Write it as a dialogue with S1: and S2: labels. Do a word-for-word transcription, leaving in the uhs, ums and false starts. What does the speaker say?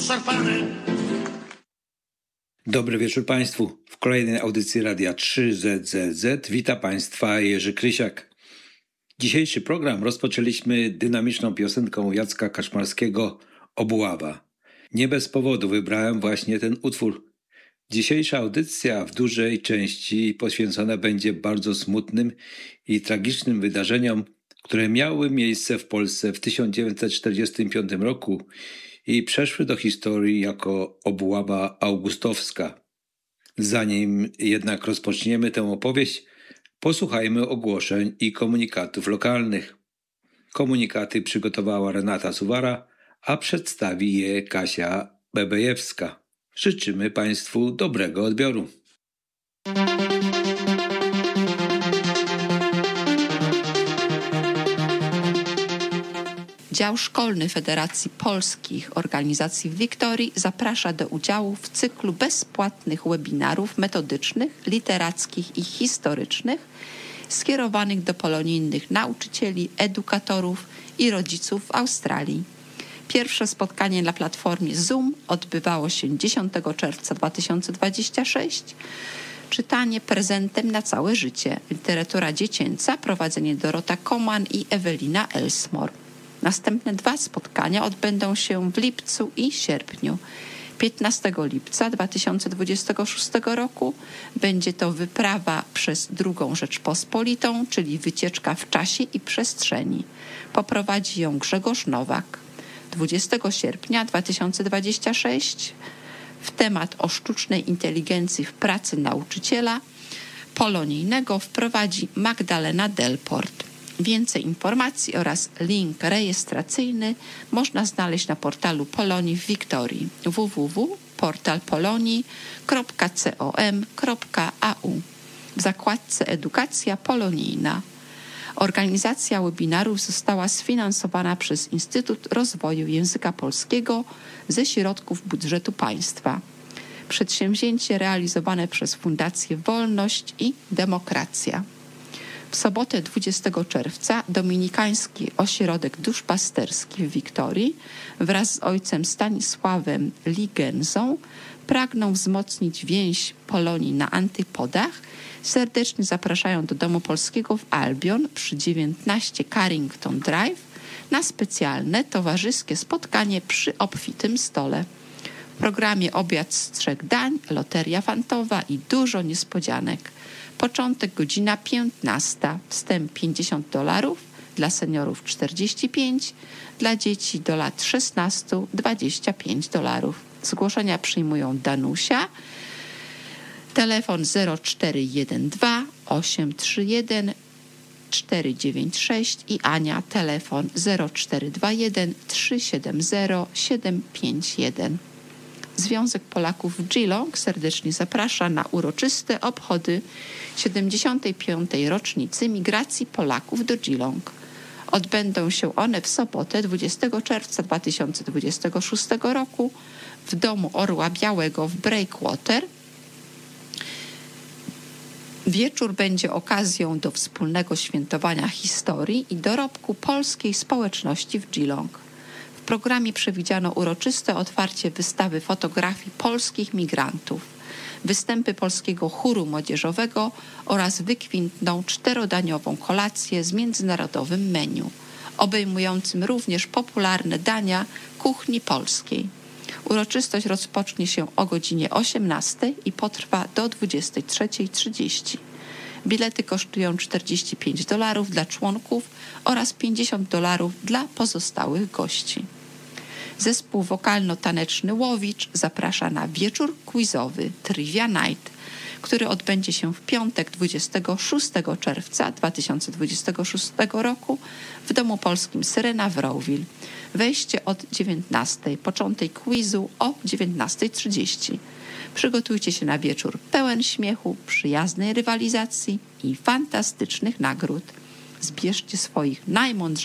S1: poszarpane.
S2: Dobry wieczór Państwu. W kolejnej audycji Radia trzy Z Z Z wita Państwa Jerzy Krysiak. Dzisiejszy program rozpoczęliśmy dynamiczną piosenką Jacka Kaczmarskiego Obława. Nie bez powodu wybrałem właśnie ten utwór. Dzisiejsza audycja w dużej części poświęcona będzie bardzo smutnym i tragicznym wydarzeniom, które miały miejsce w Polsce w tysiąc dziewięćset czterdziestym piątym roku i przeszły do historii jako obława augustowska. Zanim jednak rozpoczniemy tę opowieść, posłuchajmy ogłoszeń i komunikatów lokalnych. Komunikaty przygotowała Renata Suwara, a przedstawi je Kasia Bebejewska. Życzymy Państwu dobrego odbioru.
S3: Dział Szkolny Federacji Polskich Organizacji w Wiktorii zaprasza do udziału w cyklu bezpłatnych webinarów metodycznych, literackich i historycznych skierowanych do polonijnych nauczycieli, edukatorów i rodziców w Australii. Pierwsze spotkanie na platformie Zoom odbywało się dziesiątego czerwca dwa tysiące dwudziestego szóstego. Czytanie prezentem na całe życie. Literatura dziecięca, prowadzenie Dorota Koman i Ewelina Elsmore. Następne dwa spotkania odbędą się w lipcu i sierpniu. piętnastego lipca dwa tysiące dwudziestego szóstego roku będzie to wyprawa przez drugą Rzeczpospolitą, czyli wycieczka w czasie i przestrzeni. Poprowadzi ją Grzegorz Nowak. dwudziestego sierpnia dwa tysiące dwudziestego szóstego w temat o sztucznej inteligencji w pracy nauczyciela polonijnego wprowadzi Magdalena Delport. Więcej informacji oraz link rejestracyjny można znaleźć na portalu Polonii w Wiktorii w w w kropka portal polonii kropka com kropka a u w zakładce Edukacja Polonijna. Organizacja webinarów została sfinansowana przez Instytut Rozwoju Języka Polskiego ze środków budżetu państwa. Przedsięwzięcie realizowane przez Fundację Wolność i Demokracja. W sobotę dwudziestego czerwca Dominikański Ośrodek Duszpasterski w Wiktorii wraz z ojcem Stanisławem Ligenzą pragną wzmocnić więź Polonii na antypodach. Serdecznie zapraszają do Domu Polskiego w Albion przy dziewiętnaście Carrington Drive na specjalne towarzyskie spotkanie przy obfitym stole. W programie obiad z trzech dań, loteria fantowa i dużo niespodzianek. Początek godzina piętnasta, wstęp pięćdziesiąt dolarów, dla seniorów czterdzieści pięć, dla dzieci do lat szesnaście dwadzieścia pięć dolarów. Zgłoszenia przyjmują Danusia, telefon zero cztery jeden dwa osiem trzy jeden cztery dziewięć sześć i Ania, telefon zero cztery dwa jeden trzy siedem zero siedem pięć jeden. Związek Polaków w Geelong serdecznie zaprasza na uroczyste obchody siedemdziesiątej piątej rocznicy migracji Polaków do Geelong. Odbędą się one w sobotę dwudziestego czerwca dwa tysiące dwudziestego szóstego roku w Domu Orła Białego w Breakwater. Wieczór będzie okazją do wspólnego świętowania historii i dorobku polskiej społeczności w Geelong. W programie przewidziano uroczyste otwarcie wystawy fotografii polskich migrantów, występy polskiego chóru młodzieżowego oraz wykwintną czterodaniową kolację z międzynarodowym menu, obejmującym również popularne dania kuchni polskiej. Uroczystość rozpocznie się o godzinie osiemnastej i potrwa do dwudziestej trzeciej trzydzieści. Bilety kosztują czterdzieści pięć dolarów dla członków oraz pięćdziesiąt dolarów dla pozostałych gości. Zespół wokalno-taneczny Łowicz zaprasza na wieczór quizowy Trivia Night, który odbędzie się w piątek dwudziestego szóstego czerwca dwa tysiące dwudziestego szóstego roku w Domu Polskim Syrena w Rowville. Wejście od dziewiętnastej, początek quizu o dziewiętnasta trzydzieści. Przygotujcie się na wieczór pełen śmiechu, przyjaznej rywalizacji i fantastycznych nagród. Zbierzcie swoich najmądrzejszych